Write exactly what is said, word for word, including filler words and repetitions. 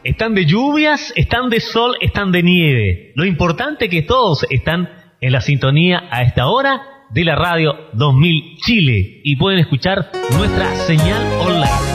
Están de lluvias, están de sol, están de nieve. Lo importante es que todos están en la sintonía a esta hora de la radio dos mil Chile y pueden escuchar nuestra señal online.